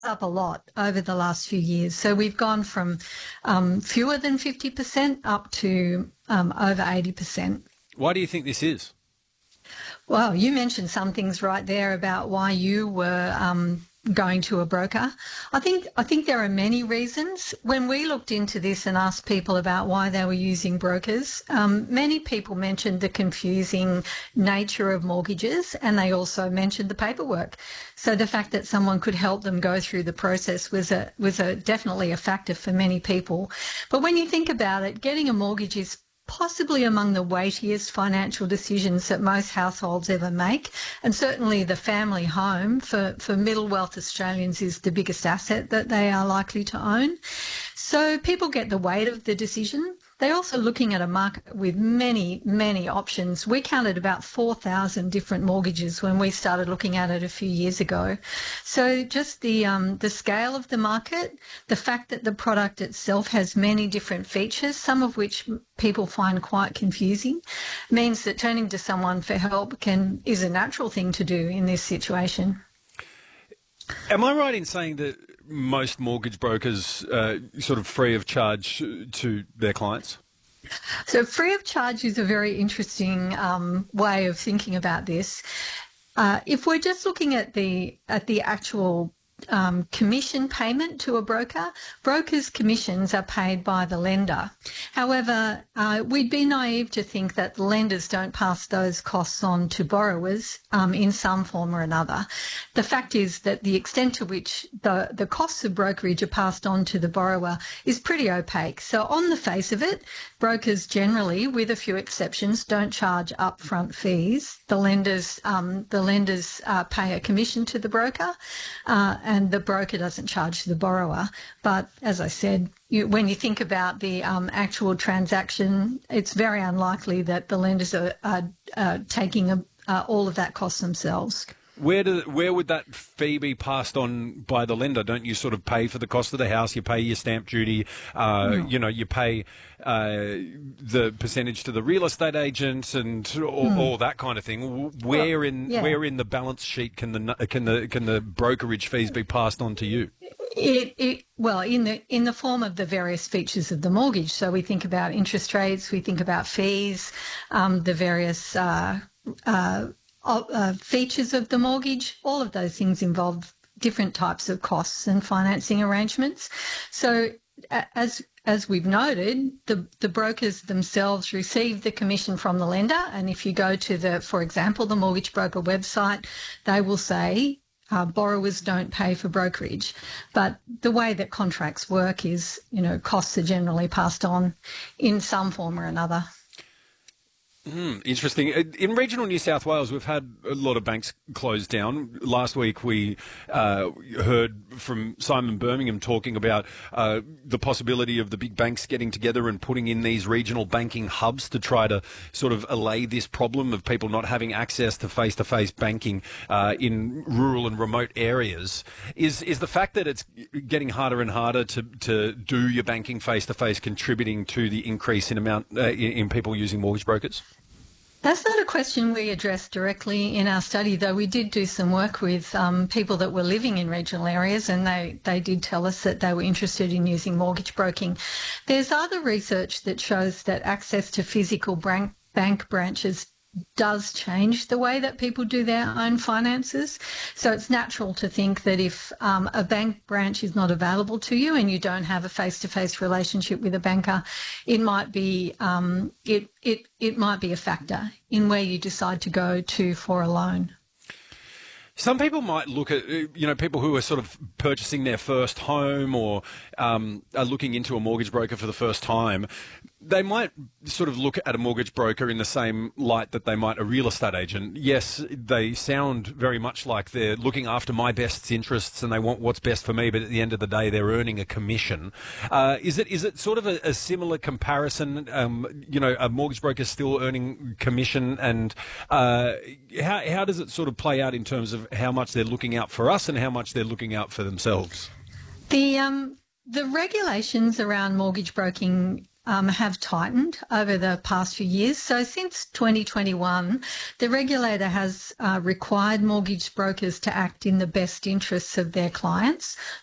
up a lot over the last few years. So we've gone from fewer than 50% up to over 80%. Why do you think this is? Well, you mentioned some things right there about why you were going to a broker. I think there are many reasons. When we looked into this and asked people about why they were using brokers, many people mentioned the confusing nature of mortgages, and they also mentioned the paperwork. So the fact that someone could help them go through the process was definitely a factor for many people. But when you think about it, getting a mortgage is possibly among the weightiest financial decisions that most households ever make. And certainly the family home for middle wealth Australians is the biggest asset that they are likely to own. So people get the weight of the decision. They're also looking at a market with many, many options. We counted about 4,000 different mortgages when we started looking at it a few years ago. So just the scale of the market, the fact that the product itself has many different features, some of which people find quite confusing, means that turning to someone for help is a natural thing to do in this situation. Am I right in saying that most mortgage brokers sort of free of charge to their clients? So free of charge is a very interesting way of thinking about this. If we're just looking at the actual commission payment to a broker, brokers' commissions are paid by the lender. However, we'd be naive to think that the lenders don't pass those costs on to borrowers in some form or another. The fact is that the extent to which the costs of brokerage are passed on to the borrower is pretty opaque. So on the face of it, brokers generally, with a few exceptions, don't charge upfront fees. The lenders pay a commission to the broker, and the broker doesn't charge the borrower. But as I said, when you think about the actual transaction, it's very unlikely that the lenders are taking all of that cost themselves. Where would that fee be passed on by the lender? Don't you sort of pay for the cost of the house? You pay your stamp duty. You pay the percentage to the real estate agent and all that kind of thing. Where in the balance sheet can the brokerage fees be passed on to you? In the form of the various features of the mortgage. So we think about interest rates, we think about fees, the various features of the mortgage. All of those things involve different types of costs and financing arrangements. So as we've noted, the brokers themselves receive the commission from the lender, and if you go to for example, the Mortgage Broker website, they will say borrowers don't pay for brokerage. But the way that contracts work is, costs are generally passed on in some form or another. Interesting. In regional New South Wales, we've had a lot of banks closed down. Last week, we heard from Simon Birmingham talking about the possibility of the big banks getting together and putting in these regional banking hubs to try to sort of allay this problem of people not having access to face-to-face banking in rural and remote areas. Is the fact that it's getting harder and harder to do your banking face-to-face contributing to the increase in amount in people using mortgage brokers? That's not a question we addressed directly in our study, though we did do some work with people that were living in regional areas, and they did tell us that they were interested in using mortgage broking. There's other research that shows that access to physical bank branches does change the way that people do their own finances. So it's natural to think that if a bank branch is not available to you and you don't have a face-to-face relationship with a banker, it might be it might be a factor in where you decide to go to for a loan. Some people might look at, people who are sort of purchasing their first home or are looking into a mortgage broker for the first time. They might sort of look at a mortgage broker in the same light that they might a real estate agent. Yes, they sound very much like they're looking after my best interests and they want what's best for me, but at the end of the day, they're earning a commission. Is it sort of a similar comparison? A mortgage broker still earning commission, and how does it sort of play out in terms of how much they're looking out for us and how much they're looking out for themselves? The regulations around mortgage broking have tightened over the past few years. So since 2021, the regulator has required mortgage brokers to act in the best interests of their clients,